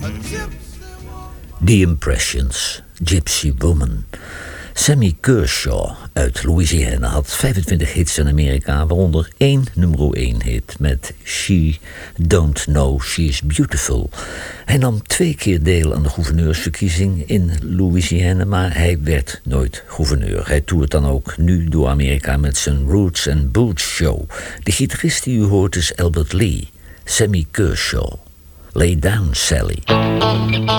The Impressions, Gypsy Woman. Sammy Kershaw uit Louisiana had 25 hits in Amerika, waaronder 1 nummer 1 hit met She Don't Know She's Beautiful. Hij nam 2 keer deel aan de gouverneursverkiezing in Louisiana, maar hij werd nooit gouverneur. Hij toert dan ook nu door Amerika met zijn Roots and Boots show. De gitarist die u hoort is Albert Lee. Sammy Kershaw. Lay Down, Sally.